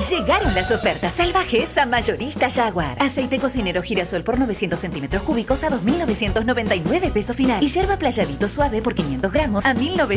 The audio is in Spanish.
Llegaron las ofertas salvajes a Mayorista Jaguar. Aceite cocinero girasol por 900 centímetros cúbicos a 2.999 pesos final. Y yerba playadito suave por 500 gramos a 1.900